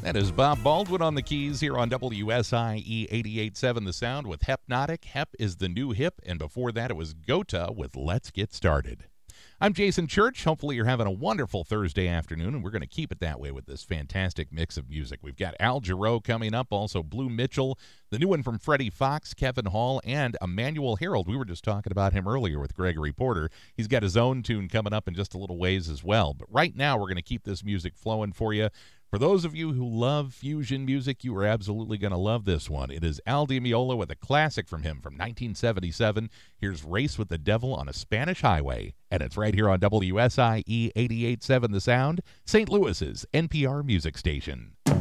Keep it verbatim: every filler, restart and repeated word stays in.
That is Bob Baldwin on the keys here on W S I E eighty-eight point seven The Sound with Hypnotic. Hep is the new hip, and before that it was Gota with Let's Get Started. I'm Jason Church. Hopefully you're having a wonderful Thursday afternoon, and we're going to keep it that way with this fantastic mix of music. We've got Al Jarreau coming up, also Blue Mitchell, the new one from Freddie Fox, Kevin Hall, and Emmanuel Harold. We were just talking about him earlier with Gregory Porter. He's got his own tune coming up in just a little ways as well. But right now we're going to keep this music flowing for you. For those of you who love fusion music, you are absolutely going to love this one. It is Al Di Meola with a classic from him from nineteen seventy-seven. Here's Race with the Devil on a Spanish Highway, and it's right here on W S I E eighty-eight point seven The Sound, Saint Louis's N P R music station.